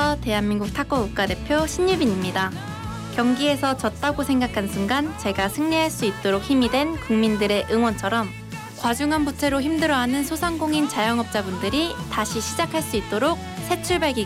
안녕하세요. 대한민국 탁구 국가대표 신유빈입니다. 경기에서 졌다고 생각한 순간 제가 승리할 수 있도록 힘이 된 국민들의 응원처럼 과중한 부채로 힘들어하는 소상공인 자영업자분들이 다시 시작할 수 있도록 새 출발